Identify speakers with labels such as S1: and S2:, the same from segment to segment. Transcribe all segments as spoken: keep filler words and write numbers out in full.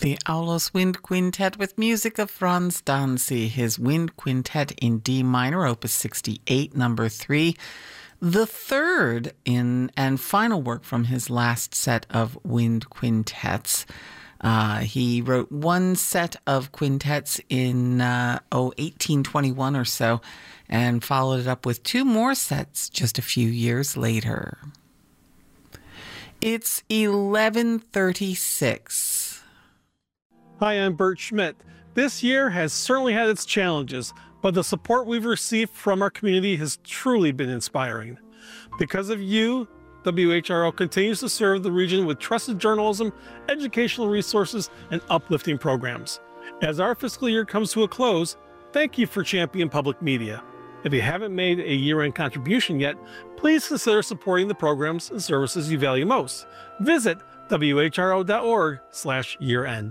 S1: The Aulos Wind Quintet with music of Franz Danzi, his Wind Quintet in D minor, opus sixty-eight, number three, the third in and final work from his last set of wind quintets. Uh, he wrote one set of quintets in uh, oh, eighteen twenty-one or so, and followed it up with two more sets just a few years later. It's eleven thirty-six.
S2: Hi, I'm Bert Schmidt. This year has certainly had its challenges, but the support we've received from our community has truly been inspiring. Because of you, W H R O continues to serve the region with trusted journalism, educational resources, and uplifting programs. As our fiscal year comes to a close, thank you for championing public media. If you haven't made a year-end contribution yet, please consider supporting the programs and services you value most. Visit W H R O dot org slash year end.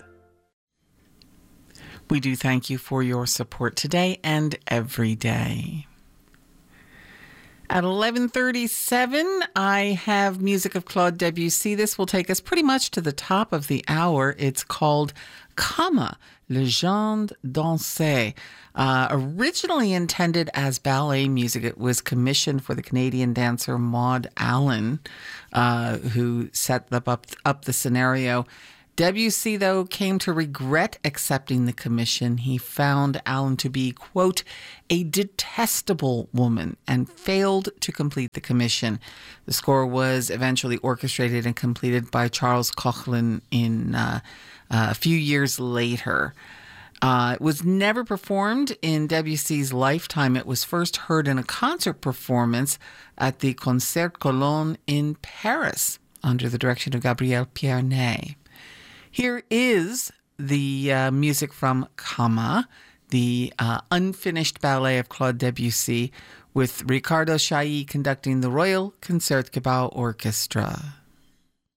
S1: We do thank you for your support today and every day. At eleven thirty-seven, I have music of Claude Debussy. This will take us pretty much to the top of the hour. It's called Kama, Légende dansée. Uh, originally intended as ballet music, it was commissioned for the Canadian dancer Maud Allen, uh, who set up, up, up the scenario. Debussy, though, came to regret accepting the commission. He found Allen to be, quote, a detestable woman and failed to complete the commission. The score was eventually orchestrated and completed by Charles Koechlin in uh, uh, a few years later. Uh, it was never performed in Debussy's lifetime. It was first heard in a concert performance at the Concert Cologne in Paris under the direction of Gabriel Pierné. Here is the uh, music from Kama, the uh, unfinished ballet of Claude Debussy, with Ricardo Chailly conducting the Royal Concertgebouw Orchestra.